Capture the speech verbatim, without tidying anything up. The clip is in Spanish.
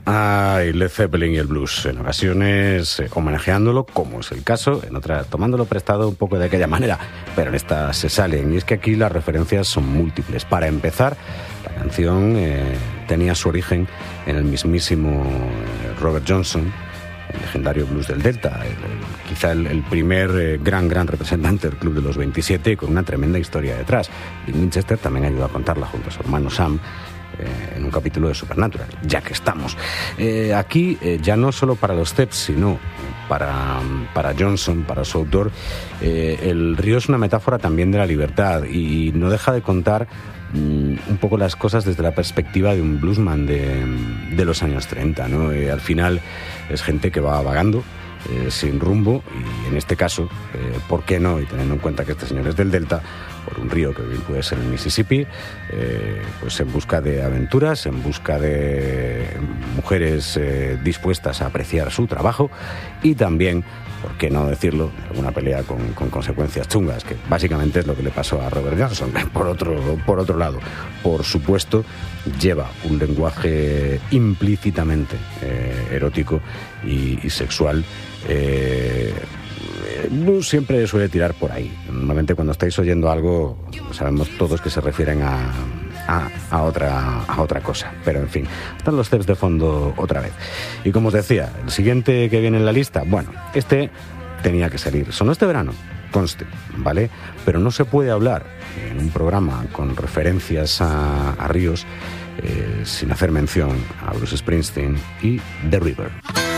Ay, Led Zeppelin y el blues, en ocasiones eh, homenajeándolo, como es el caso, en otras tomándolo prestado un poco de aquella manera, pero en esta se salen, y es que aquí las referencias son múltiples. Para empezar, la canción eh, tenía su origen en el mismísimo Robert Johnson, el legendario blues del Delta, el, el, quizá el, el primer eh, gran, gran representante del Club de los veintisiete, con una tremenda historia detrás. Bill Winchester también ayudó a contarla junto a su hermano Sam, Eh, en un capítulo de Supernatural, ya que estamos. Eh, aquí, eh, ya no solo para los Steps, sino para, para Johnson, para su autor, eh, el río es una metáfora también de la libertad y no deja de contar mm, un poco las cosas desde la perspectiva de un bluesman de, de los años treinta, ¿no? Eh, al final es gente que va vagando Eh, sin rumbo y en este caso, eh, ¿por qué no? Y teniendo en cuenta que este señor es del Delta, por un río que bien puede ser el Mississippi, eh, pues en busca de aventuras, en busca de mujeres eh, dispuestas a apreciar su trabajo y también, ¿por qué no decirlo?, alguna pelea con, con consecuencias chungas, que básicamente es lo que le pasó a Robert Johnson. Por otro, por otro lado, por supuesto, lleva un lenguaje implícitamente eh, erótico y, y sexual. Eh, el blues siempre suele tirar por ahí. Normalmente cuando estáis oyendo algo, sabemos todos que se refieren a, a, a, otra, a otra cosa. Pero en fin, están los Steps de fondo otra vez. Y como os decía, el siguiente que viene en la lista, bueno, este tenía que salir. Sonó este verano, conste, ¿vale? Pero no se puede hablar en un programa con referencias a, a ríos eh, sin hacer mención a Bruce Springsteen y The River.